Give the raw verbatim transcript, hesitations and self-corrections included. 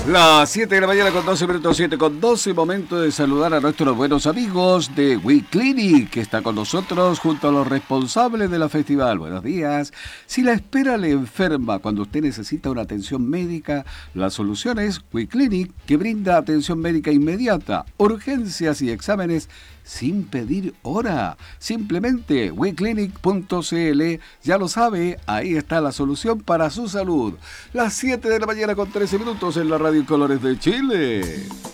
Las siete de la mañana con doce minutos, siete con doce, momento de saludar a nuestros buenos amigos de WeClinic, que está con nosotros junto a los responsables de la festival. Buenos días. Si la espera le enferma cuando usted necesita una atención médica, la solución es WeClinic, que brinda atención médica inmediata, urgencias y exámenes sin pedir hora. Simplemente weclinic punto cl, ya lo sabe, ahí está la solución para su salud. Las siete de la mañana con trece minutos en la Radio Colores de Chile.